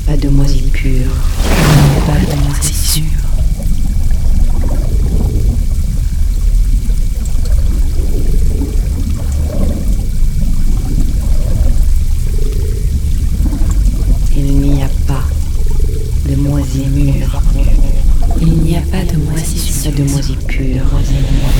pas de moisi pur, pas de moisissure. Il n'y a pas de moisi mûr, Il n'y a pas de moisissure. pas de moisi pur.